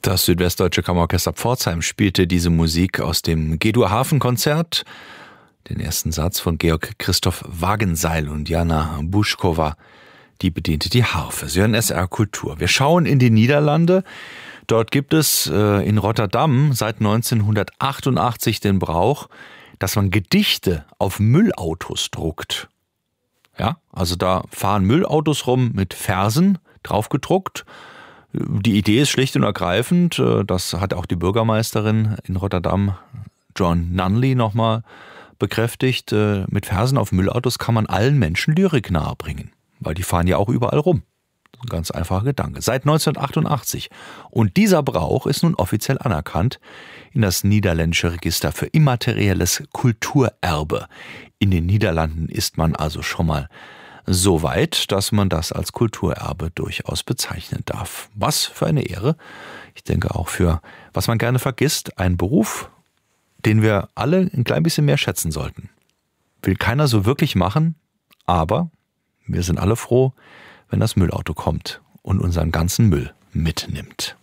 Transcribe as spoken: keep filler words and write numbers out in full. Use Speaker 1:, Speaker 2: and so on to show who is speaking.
Speaker 1: Das Südwestdeutsche Kammerorchester Pforzheim spielte diese Musik aus dem G-Dur-Hafenkonzert, den ersten Satz von Georg Christoph Wagenseil und Jana Buschkova, die bediente die Harfe. Sie hören S R Kultur. Wir schauen in die Niederlande. Dort gibt es äh, in Rotterdam seit neunzehnhundertachtundachtzig den Brauch, dass man Gedichte auf Müllautos druckt. Ja, also da fahren Müllautos rum mit Versen draufgedruckt. Die Idee ist schlicht und ergreifend, das hat auch die Bürgermeisterin in Rotterdam, Joan Nunley, nochmal bekräftigt, mit Versen auf Müllautos kann man allen Menschen Lyrik nahebringen, weil die fahren ja auch überall rum. Ein ganz einfacher Gedanke. Seit neunzehnhundertachtundachtzig. Und dieser Brauch ist nun offiziell anerkannt in das niederländische Register für immaterielles Kulturerbe. In den Niederlanden ist man also schon mal so weit, dass man das als Kulturerbe durchaus bezeichnen darf. Was für eine Ehre. Ich denke auch für, was man gerne vergisst, ein Beruf, den wir alle ein klein bisschen mehr schätzen sollten. Will keiner so wirklich machen, aber wir sind alle froh, wenn das Müllauto kommt und unseren ganzen Müll mitnimmt.